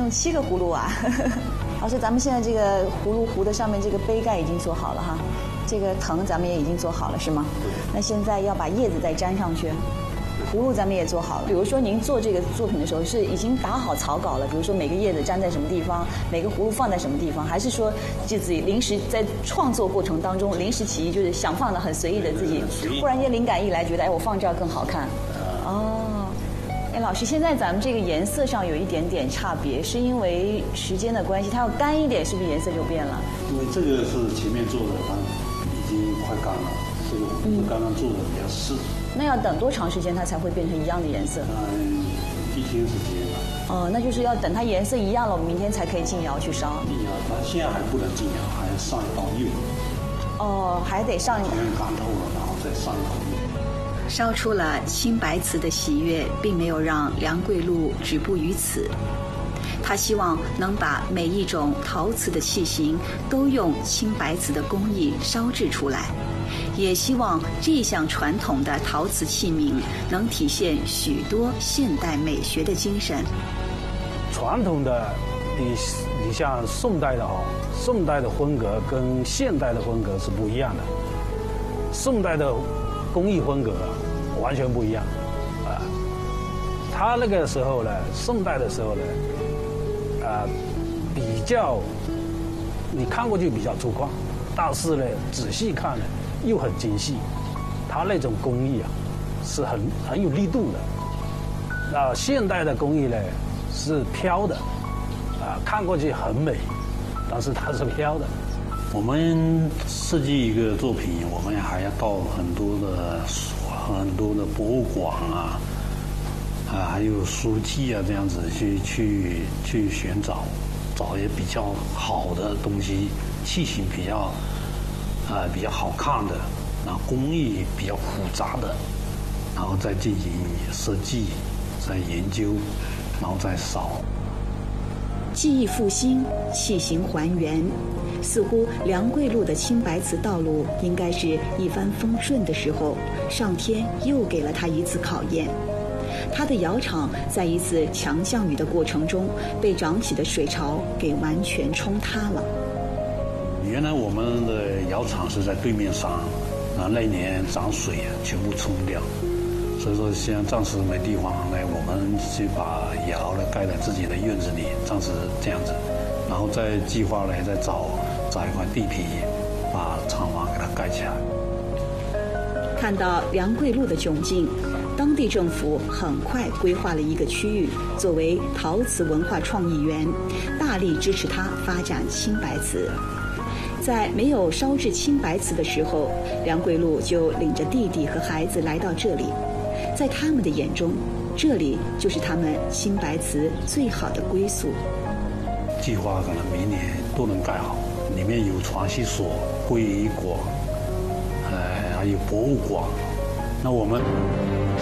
用7个葫芦啊。老师，咱们现在这个葫芦壶的上面这个杯盖已经做好了哈，这个藤咱们也已经做好了是吗？那现在要把叶子再粘上去。葫芦咱们也做好了。比如说您做这个作品的时候是已经打好草稿了，比如说每个叶子粘在什么地方，每个葫芦放在什么地方，还是说就自己临时在创作过程当中临时起意，就是想放的很随意的自己，忽然间灵感一来，觉得哎我放这儿更好看。哦，哎老师，现在咱们这个颜色上有一点点差别，是因为时间的关系，它要干一点，是不是颜色就变了？ 因为这个是前面做的，它已经快干了，这个我们刚刚做的比较湿。 那要等多长时间它才会变成一样的颜色 ？1天时间吧。 哦，那就是要等它颜色一样了，我们明天才可以进窑去烧。 进窑，它现在还不能进窑，还要上一道釉。 哦，还得上。 先干透了，然后再上一道釉。 烧出了青白瓷的喜悦，并没有让梁桂禄止步于此。他希望能把每一种陶瓷的器型都用青白瓷的工艺烧制出来。也希望这项传统的陶瓷器皿能体现许多现代美学的精神。 传统的，你像宋代的宋代的风格跟现代的风格是不一样的。宋代的工艺风格完全不一样，他那个时候呢，宋代的时候呢，比较你看过去比较粗犷，但是呢，仔细看呢。又很精细，它那种工艺是很有力度的。那现代的工艺呢是飘的，看过去很美，但是它是飘的。 我们设计一个作品，我们还要到很多的博物馆还有书籍这样子去寻找一些比较好的东西，器型比较好看的，然后工艺比较复杂的，然后再进行设计，再研究，然后再烧。 技艺复兴，器型还原，似乎梁桂禄的青白瓷道路应该是一帆风顺的时候，上天又给了他一次考验。他的窑厂在一次强降雨的过程中，被涨起的水潮给完全冲塌了。 原来我们的窑厂是在对面山，然后那年涨水全部冲掉，所以说现在暂时没地方呢，我们就把窑呢盖在自己的院子里，暂时这样子，然后再计划呢再找一块地皮，把厂房给它盖起来。 看到梁桂禄的窘境，当地政府很快规划了一个区域作为陶瓷文化创意园，大力支持他发展青白瓷。在没有烧制青白瓷的时候，梁桂禄就领着弟弟和孩子来到这里，在他们的眼中，这里就是他们青白瓷最好的归宿。 计划可能明年都能盖好，里面有传习所、会议馆，还有博物馆。那我们